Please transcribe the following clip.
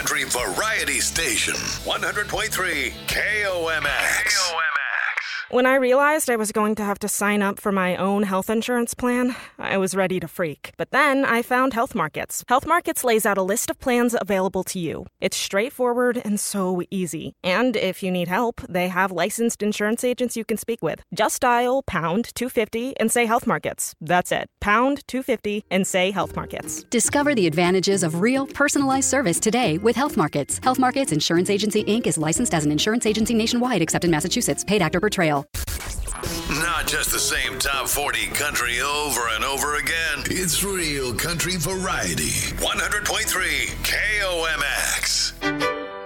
Country Variety Station. 100.3 KOMX. When I realized I was going to have to sign up for my own health insurance plan, I was ready to freak. But then I found Health Markets. Health Markets lays out a list of plans available to you. It's straightforward and so easy. And if you need help, they have licensed insurance agents you can speak with. Just dial pound 250 and say Health Markets. That's it. Pound 250 and say Health Markets. Discover the advantages of real, personalized service today with Health Markets. Health Markets Insurance Agency, Inc. is licensed as an insurance agency nationwide except in Massachusetts. Paid actor per trail. Not just the same top 40 country over and over again. It's real country variety. 100.3 KOMX.